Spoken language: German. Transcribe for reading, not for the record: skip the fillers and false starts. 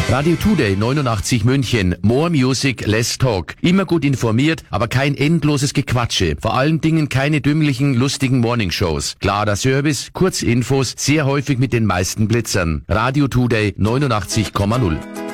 Radio Today 89 München. More Music, less talk. Immer gut informiert, aber kein endloses Gequatsche. Vor allen Dingen keine dümmlichen, lustigen Morningshows. Klarer Service, Kurzinfos, sehr häufig mit den meisten Blitzern. Radio Today 89,0.